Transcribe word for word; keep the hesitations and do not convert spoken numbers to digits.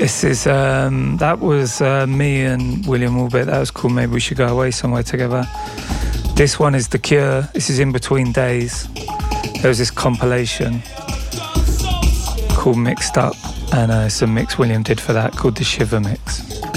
This is, um, that was uh, me and William Orbit. That was called Maybe We Should Go Away Somewhere Together. This one is The Cure. This is In Between Days. There was this compilation called Mixed Up, and uh, it's a mix William did for that called the Shiver Mix.